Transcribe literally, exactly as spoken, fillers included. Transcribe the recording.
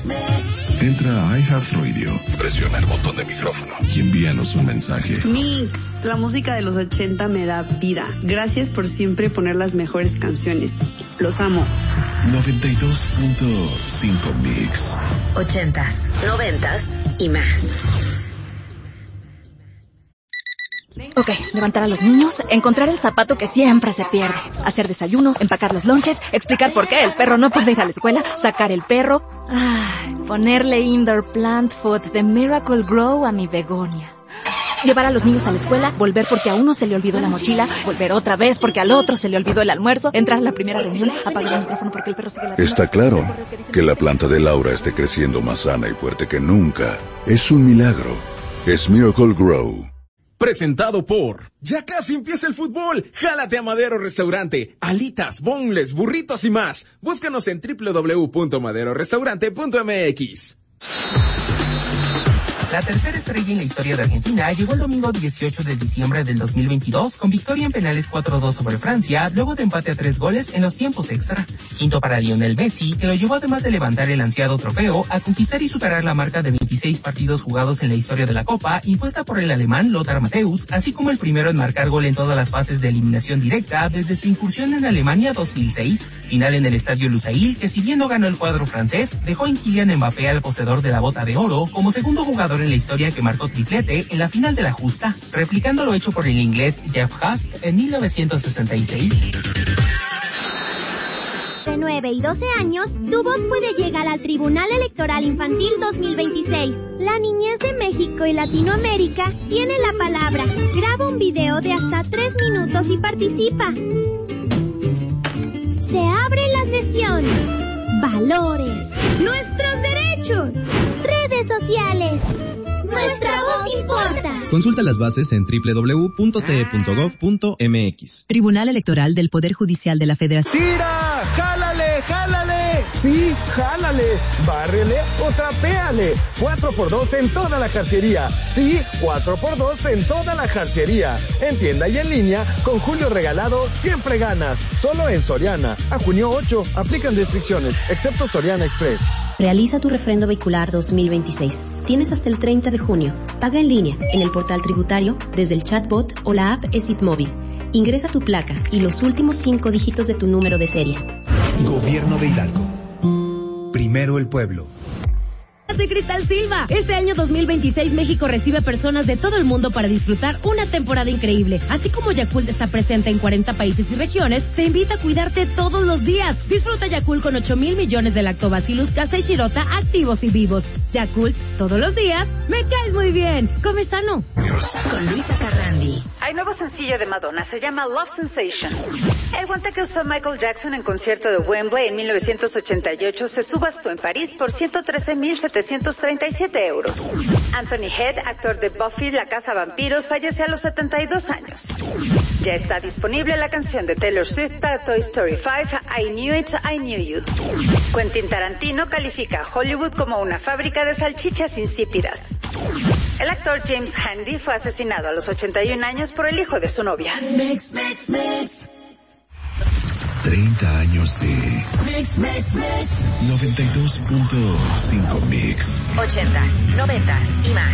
Entra a iHeartRadio, presiona el botón de micrófono y envíanos un mensaje. Mix, la música de los ochenta me da vida. Gracias por siempre poner las mejores canciones. Los amo. noventa y dos punto cinco Mix. Ochentas, noventas y más. Ok, levantar a los niños, encontrar el zapato que siempre se pierde, hacer desayuno, empacar los lonches, explicar por qué el perro no puede ir a la escuela, sacar el perro, ay, ponerle indoor plant food de Miracle Grow a mi begonia. Llevar a los niños a la escuela, volver porque a uno se le olvidó la mochila, volver otra vez porque al otro se le olvidó el almuerzo, entrar a la primera reunión, apagar el micrófono porque el perro sigue la... Está claro que la planta de Laura esté creciendo más sana y fuerte que nunca. Es un milagro. Es Miracle Grow. Presentado por... Ya casi empieza el fútbol. Jálate a Madero Restaurante. Alitas, boneless, burritos y más. Búscanos en doble u doble u doble u punto madero restaurante punto m x. La tercera estrella en la historia de Argentina llegó el domingo dieciocho de diciembre del dos mil veintidós con victoria en penales cuatro dos sobre Francia, luego de empate a tres goles en los tiempos extra. Quinto para Lionel Messi, que lo llevó además de levantar el ansiado trofeo a conquistar y superar la marca de veintiséis partidos jugados en la historia de la Copa, impuesta por el alemán Lothar Matthäus, así como el primero en marcar gol en todas las fases de eliminación directa desde su incursión en Alemania dos mil seis. Final en el estadio Lusail, que si bien no ganó el cuadro francés, dejó en Kylian Mbappé al poseedor de la bota de oro como segundo jugador en la historia que marcó triplete en la final de la justa, replicando lo hecho por el inglés Jeff Hust en mil novecientos sesenta y seis. De nueve y doce años, tu voz puede llegar al Tribunal Electoral Infantil dos mil veintiséis. La niñez de México y Latinoamérica tiene la palabra. Graba un video de hasta tres minutos y participa. Se abre la sesión. Valores. Nuestros derechos. Redes sociales. Nuestra voz importa. Consulta las bases en doble u doble u doble u punto t e punto gov punto m x. Tribunal Electoral del Poder Judicial de la Federación. ¡Tira! ¡Jálale! ¡Jálale! Sí, jálale. Bárrele o trapéale. cuatro por dos en toda la jarciería. Sí, cuatro por dos en toda la jarciería. En tienda y en línea, con Julio Regalado, siempre ganas. Solo en Soriana. A junio ocho, aplican restricciones, excepto Soriana Express. Realiza tu refrendo vehicular dos mil veintiséis. Tienes hasta el treinta de junio. Paga en línea, en el portal tributario, desde el chatbot o la app ESIT Móvil. Ingresa tu placa y los últimos cinco dígitos de tu número de serie. Gobierno de Hidalgo. Primero el pueblo. Soy Cristal Silva. Este año dos mil veintiséis México recibe personas de todo el mundo para disfrutar una temporada increíble. Así como Yakult está presente en cuarenta países y regiones, te invita a cuidarte todos los días. Disfruta Yakult con ocho mil millones de Lactobacillus casei shirota activos y vivos. Yakult, todos los días, me caes muy bien. Come sano. Con Luisa Sarrandi. Hay nuevo sencillo de Madonna, se llama Love Sensation. El guante que usó Michael Jackson en concierto de Wembley en mil novecientos ochenta y ocho se subastó en París por ciento trece mil setecientos treinta y siete euros. Anthony Head, actor de Buffy, la casa vampiros, fallece a los setenta y dos años. Ya está disponible la canción de Taylor Swift para Toy Story cinco, I Knew It, I Knew You. Quentin Tarantino califica a Hollywood como una fábrica de salchichas insípidas. El actor James Handy fue asesinado a los ochenta y un años por el hijo de su novia. Mix, mix, mix. treinta años de Mix, mix, mix. noventa y dos punto cinco Mix. Ochentas, noventas y más.